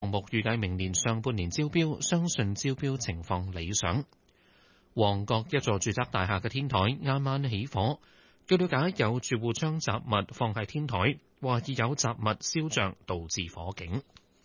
項目預計明年上半年招標，相信招標情況理想。旺角一座住宅大廈嘅天台啱啱起火，據了解有住戶將雜物放喺天台，懷疑有雜物燒着導致火警。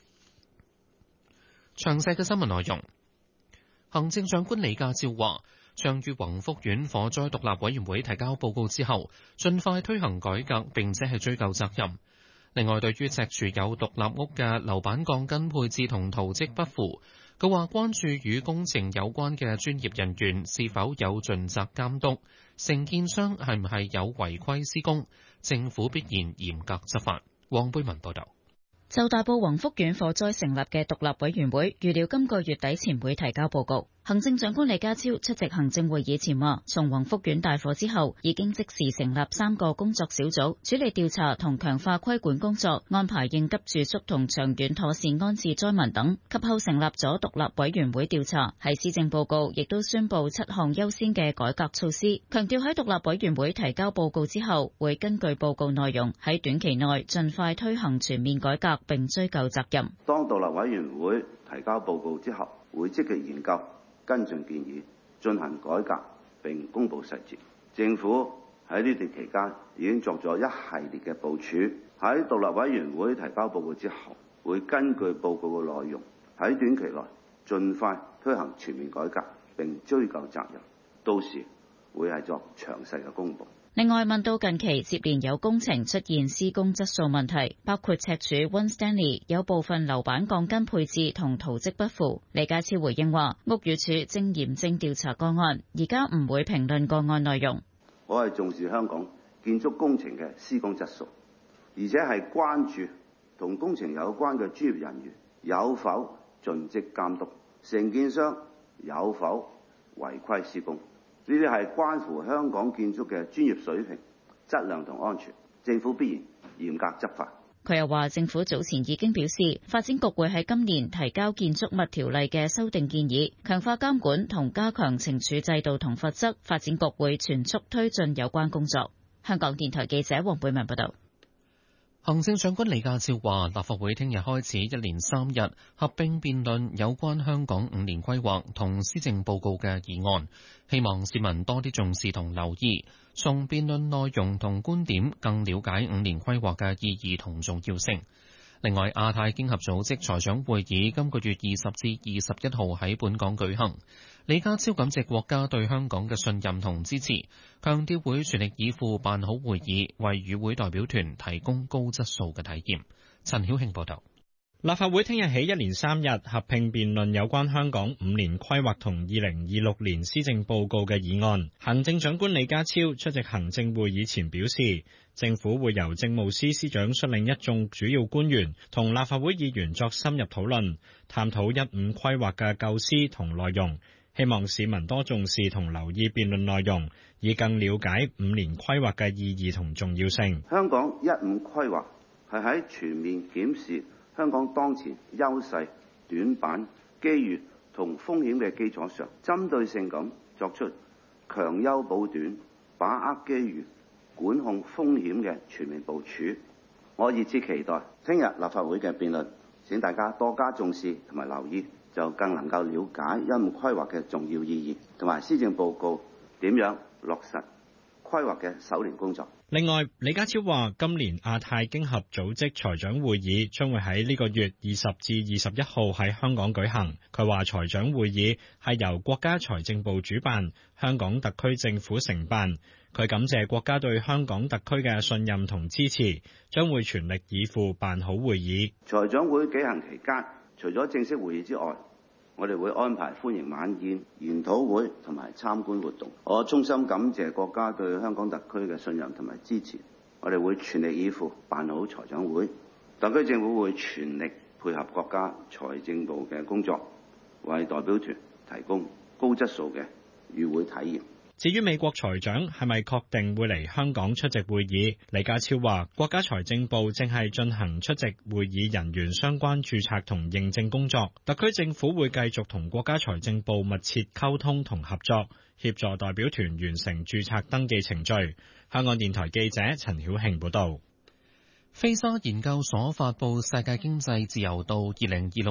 詳細嘅新聞內容，行政長官李家超話，將於宏福苑火災獨立委員會提交報告之後，盡快推行改革，並且係追究責任。另外，對於赤柱有獨立屋嘅樓板鋼筋配置同圖則不符，佢話關注與工程有關嘅專業人員是否有盡責監督，承建商係唔係有違規施工，政府必然嚴格執法。黃貝文報導。 就大埔宏福苑火災成立嘅獨立委員會，預料今個月底前會提交報告。行政長官李家超出席行政會議前話，從宏福苑大火之後，已經即時成立3個工作小組，處理調查同強化規管工作，安排應急住宿同長遠妥善安置災民等。及後成立咗獨立委員會調查。喺施政報告亦都宣布7項優先嘅改革措施，強調喺獨立委員會提交報告之後，會根據報告內容喺短期內盡快推行全面改革並追究責任。 當獨立委員會提交報告之後，會積極研究跟進建議，進行改革並公布細節。政府喺呢段期間已經作咗一系列嘅部署。喺獨立委員會提交報告之後，會根據報告嘅內容喺短期內盡快推行全面改革並追究責任。到時會係作詳細嘅公布。 另外，問到近期接連有工程出現施工質素問題，包括赤柱 One Stanley 有部分樓板鋼筋配置同圖則不符，李家超回應話，屋宇署正嚴正調查個案，而家唔會評論個案內容。 我係重視香港建築工程嘅施工質素，而且係關注同工程有關嘅專業人員有否盡職監督，承建商有否違規施工。呢啲係關乎香港建築嘅專業水平、質量同安全，政府必然嚴格執法。 佢又話，政府早前已經表示，發展局會喺今年提交建築物條例嘅修訂建議，強化監管同加強懲處制度同罰則。發展局會全速推進有關工作。香港電台記者黃貝文報道。 行政長官李家超話，立法會聽日開始1連3日合併辯論有關香港5年規劃同施政報告嘅議案，希望市民多啲重視同留意，從辯論內容同觀點更了解5年規劃嘅意義同重要性。另外，亞太經合組織財長會議今個月20至21號喺本港舉行。李家超感謝國家對香港嘅信任同支持，強調會全力以赴辦好會議，為與會代表團提供高質素嘅體驗。陳曉慶報道。 立法會聽日起1連3日合併辯論有關香港5年規劃同2026年施政報告嘅議案。行政長官李家超出席行政會議前表示，政府會由政務司司長率領一眾主要官員同立法會議員作深入討論，探討15規劃嘅構思同內容，希望市民多重視同留意辯論內容，以更了解5年規劃嘅意義同重要性。 香港15規劃係喺全面檢視香港當前優勢、短板、機遇同風險嘅基礎上，針對性咁作出強優補短、把握機遇、管控風險嘅全面部署。我熱切期待聽日立法會嘅辯論，請大家多加重視同埋留意，就更能夠了解15規劃嘅重要意義，同埋施政報告點樣落實規劃嘅首年工作。 另外，李家超話，今年亞太經合組織財長會議將會喺呢個月20至21號喺香港舉行。佢話財長會議係由國家財政部主辦，香港特區政府承辦。佢感謝國家對香港特區嘅信任同支持，將會全力以赴辦好會議。 財長會舉行期間，除咗正式會議之外，我哋會安排歡迎晚宴、研討會同埋參觀活動。我衷心感謝國家對香港特區嘅信任同埋支持，我哋會全力以赴辦好財長會。特區政府會全力配合國家財政部嘅工作，為代表團提供高質素嘅與會體驗。 至於美國財長係咪確定會嚟香港出席會議，李家超話國家財政部正係進行出席會議人員相關註冊同認證工作，特區政府會繼續同國家財政部密切溝通同合作，協助代表團完成註冊登記程序。香港電台記者陳曉慶報道。 菲沙研究所發布世界經濟自由度2026